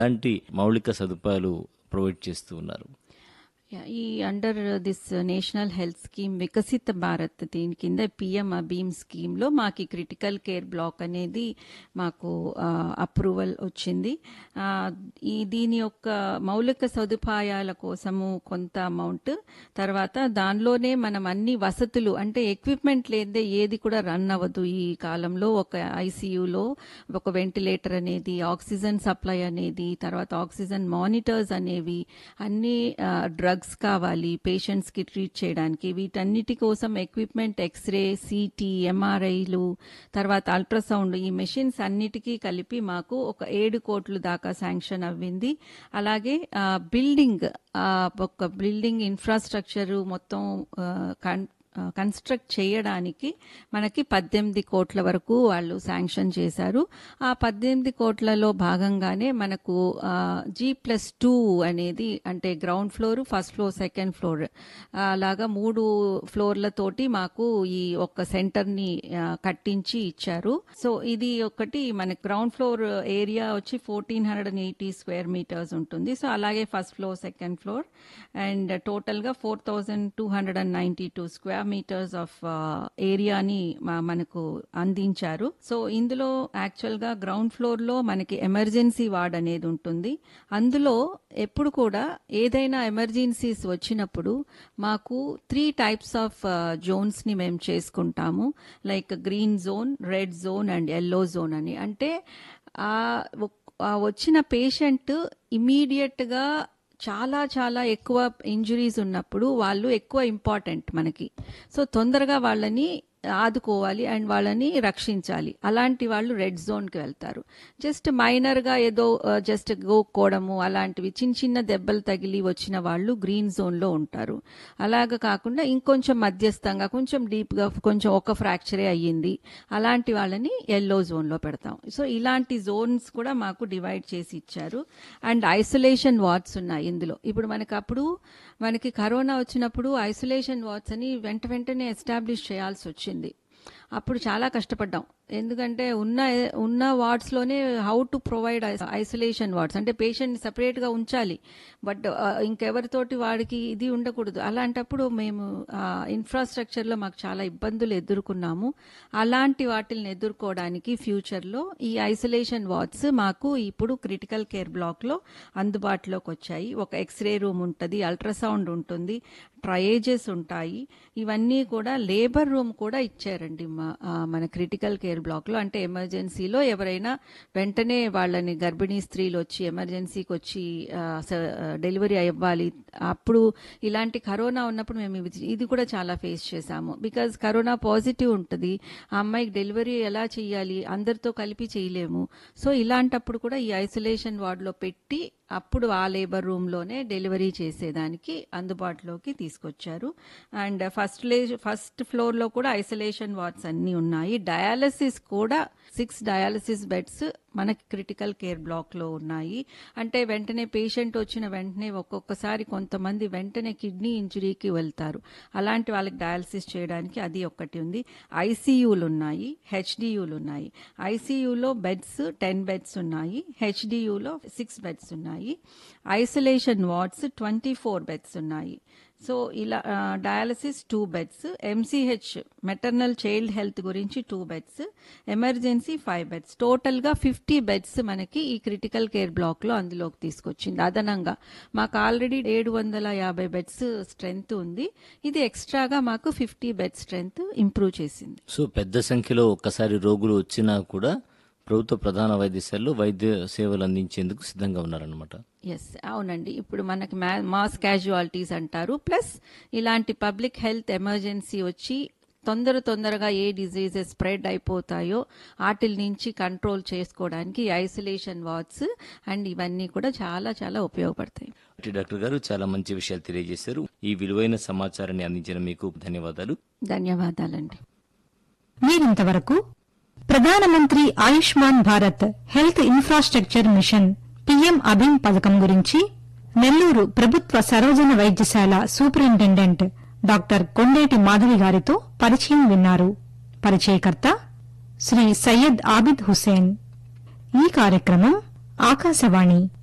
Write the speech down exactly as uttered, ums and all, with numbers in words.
ఎలాంటి మౌలిక సదుపాయాలు ప్రొవైడ్ చేస్తూ ఉన్నారు? ఈ under this national health scheme వికసిత భారత్ దీని కింద పిఎం అబీమ్ స్కీమ్లో మాకు క్రిటికల్ కేర్ బ్లాక్ అనేది మాకు అప్రూవల్ వచ్చింది. ఈ దీని యొక్క మౌలిక సదుపాయాల కోసము కొంత అమౌంట్, తర్వాత దానిలోనే మనం అన్ని వసతులు అంటే ఎక్విప్మెంట్ లేదే ఏది కూడా రన్ అవ్వదు. ఈ కాలంలో ఒక ఐసీయూలో ఒక వెంటిలేటర్ అనేది, ఆక్సిజన్ సప్లై అనేది, తర్వాత ఆక్సిజన్ మానిటర్స్ అనేవి, అన్ని డ్రగ్స్ కావాలి పేషెంట్స్ కి ట్రీట్ చేయడానికి. వీటన్నిటి కోసం ఎక్విప్మెంట్, ఎక్స్రే, సిటీ, ఎంఆర్ఐలు, తర్వాత అల్ట్రాసౌండ్, ఈ మెషిన్స్ అన్నిటికీ కలిపి మాకు ఒక ఏడు కోట్లు దాకా శాంక్షన్ అవ్వింది. అలాగే బిల్డింగ్ ఒక బిల్డింగ్ ఇన్ఫ్రాస్ట్రక్చర్ మొత్తం కన్స్ట్రక్ట్ చేయడానికి మనకి పద్దెనిమిది కోట్ల వరకు వాళ్ళు శాంక్షన్ చేశారు. ఆ పద్దెనిమిది కోట్లలో భాగంగానే మనకు జీ ప్లస్ టూ అనేది అంటే ground floor, first floor, second floor అలాగా మూడు ఫ్లోర్లతోటి మాకు ఈ ఒక్క సెంటర్ని కట్టించి ఇచ్చారు. సో ఇది ఒకటి మన గ్రౌండ్ ఫ్లోర్ ఏరియా వచ్చి fourteen hundred and eighty square metres ఉంటుంది. సో అలాగే first floor, second floor and టోటల్గా four thousand two hundred and ninety two square metres of ఏరియాని మనకు అందించారు. సో ఇందులో యాక్చువల్ గా గ్రౌండ్ ఫ్లోర్ లో మనకి ఎమర్జెన్సీ వార్డ్ అనేది ఉంటుంది. అందులో ఎప్పుడు కూడా ఏదైనా ఎమర్జెన్సీస్ వచ్చినప్పుడు మాకు త్రీ టైప్స్ ఆఫ్ జోన్స్ ని మేము చేసుకుంటాము. Like green zone, red zone and yellow zone అని. అంటే ఆ వచ్చిన పేషెంట్ ఇమీడియట్ గా చాలా చాలా ఎక్కువ ఇంజురీస్ ఉన్నప్పుడు వాళ్ళు ఎక్కువ ఇంపార్టెంట్ మనకి. సో తొందరగా వాళ్ళని ఆదుకోవాలి అండ్ వాళ్ళని రక్షించాలి. అలాంటి వాళ్ళు రెడ్ జోన్కి వెళ్తారు. జస్ట్ మైనర్గా ఏదో జస్ట్ గోక్కోవడము అలాంటివి చిన్న చిన్న దెబ్బలు తగిలి వచ్చిన వాళ్ళు గ్రీన్ జోన్లో ఉంటారు. అలాగ కాకుండా ఇంకొంచెం మధ్యస్థంగా కొంచెం డీప్గా కొంచెం ఒక ఫ్రాక్చరే అయ్యింది అలాంటి వాళ్ళని ఎల్లో జోన్లో పెడతాం. సో ఇలాంటి జోన్స్ కూడా మాకు డివైడ్ చేసి ఇచ్చారు. అండ్ ఐసోలేషన్ వార్డ్స్ ఉన్నాయి ఇందులో. ఇప్పుడు మనకి అప్పుడు మనకి కరోనా వచ్చినప్పుడు ఐసోలేషన్ వార్డ్స్ అని వెంట వెంటనే ఎస్టాబ్లిష్ చేయాల్సి వచ్చింది. అప్పుడు చాలా కష్టపడ్డాం. ఎందుకంటే ఉన్న ఉన్న వార్డ్స్లోనే how to provide isolation wards అంటే పేషెంట్ని సపరేట్గా ఉంచాలి, బట్ ఇంకెవరితోటి వాడికి ఇది ఉండకూడదు. అలాంటప్పుడు మేము ఇన్ఫ్రాస్ట్రక్చర్లో మాకు చాలా ఇబ్బందులు ఎదుర్కొన్నాము. అలాంటి వాటిని ఎదుర్కోవడానికి ఫ్యూచర్లో ఈ ఐసోలేషన్ వార్డ్స్ మాకు ఇప్పుడు క్రిటికల్ కేర్ బ్లాక్లో అందుబాటులోకి వచ్చాయి. ఒక ఎక్స్రే రూమ్ ఉంటుంది, అల్ట్రాసౌండ్ ఉంటుంది, ట్రయేజెస్ ఉంటాయి. ఇవన్నీ కూడా లేబర్ రూమ్ కూడా ఇచ్చారండి మన క్రిటికల్ కేర్ బ్లాక్ లో. అంటే ఎమర్జెన్సీలో ఎవరైనా వెంటనే వాళ్ళని గర్భిణీ స్త్రీలు వచ్చి ఎమర్జెన్సీకి వచ్చి డెలివరీ అవ్వాలి. అప్పుడు ఇలాంటి కరోనా ఉన్నప్పుడు మేము ఇది కూడా చాలా ఫేస్ చేశాము. బికాజ్ కరోనా పాజిటివ్ ఉంటుంది, ఆ అమ్మాయికి డెలివరీ ఎలా చేయాలి, అందరితో కలిపి చేయలేము. సో ఇలాంటప్పుడు కూడా ఈ ఐసోలేషన్ వార్డులో పెట్టి అప్పుడు ఆ లేబర్ రూమ్లోనే డెలివరీ చేసేదానికి అందుబాటులోకి తీసుకొచ్చారు. అండ్ ఫస్ట్ లే ఫస్ట్ ఫ్లోర్లో కూడా ఐసోలేషన్ వార్డ్స్ అన్నీ ఉన్నాయి. డయాలసిస్ కూడా సిక్స్ డయాలసిస్ బెడ్స్ మనకి క్రిటికల్ కేర్ బ్లాక్లో ఉన్నాయి. అంటే వెంటనే పేషెంట్ వచ్చిన వెంటనే ఒక్కొక్కసారి కొంతమంది వెంటనే కిడ్నీ ఇంజరీకి వెళ్తారు. అలాంటి వాళ్ళకి డయాలసిస్ చేయడానికి అది ఒక్కటి ఉంది. ఐసీయూలు ఉన్నాయి, హెచ్డియూలు ఉన్నాయి. ఐసీయూలో బెడ్స్ టెన్ బెడ్స్ ఉన్నాయి, హెచ్డియూలో సిక్స్ బెడ్స్ ఉన్నాయి. Isolation wards twenty four beds ఉన్నాయి. సో ఇలా dialysis two beds, MCh maternal child health గురించి two beds, emergency five beds, టోటల్గా ఫిఫ్టీ బెడ్స్ మనకి ఈ క్రిటికల్ కేర్ బ్లాక్లో అందులోకి తీసుకొచ్చింది. అదనంగా మాకు ఆల్రెడీ ఏడు వందల యాభై బెడ్స్ స్ట్రెంగ్త్ ఉంది. ఇది ఎక్స్ట్రాగా మాకు ఫిఫ్టీ బెడ్ స్ట్రెంగ్త్ ఇంప్రూవ్ చేసింది. సో పెద్ద సంఖ్యలో ఒక్కసారి రోగులు వచ్చినా కూడా ప్రభుత్వ ప్రధాన వైద్యశాలలో వైద్య సేవలు అందించేందుకు సిద్ధంగా ఉన్నారనమాట. ఎస్, అవునండి. ఇప్పుడు మనకి మాస్ క్యాజువాలిటీస్ అంటారు, ప్లస్ ఇలాంటి పబ్లిక్ హెల్త్ ఎమర్జెన్సీ వచ్చి తొందర తొందరగా ఏ డిజీజెస్ స్ప్రెడ్ అయిపోతాయో వాటిల నుంచి కంట్రోల్ చేసుకోవడానికి ఐసోలేషన్ వార్డ్స్ అండ్ ఇవన్నీ కూడా చాలా చాలా ఉపయోగపడతాయి. డాక్టర్ గారు చాలా మంచి విషయాలు తెలియజేశారు. ఈ విలువైన సమాచారాన్ని అందించిన మీకు ధన్యవాదాలు. ధన్యవాదాలండి. మీరింతవరకు ప్రధానమంత్రి Ayushman Bharat health infrastructure machine PM అభిమ్ పథకం గురించి నెల్లూరు ప్రభుత్వ సర్వజన వైద్యశాల సూపరింటెండెంట్ డాక్టర్ కొండేటి మాధవి గారితో పరిచయం విన్నారు. పరిచయకర్త శ్రీ సయ్యద్ ఆబిద్ హుసేన్. ఈ కార్యక్రమం ఆకాశవాణి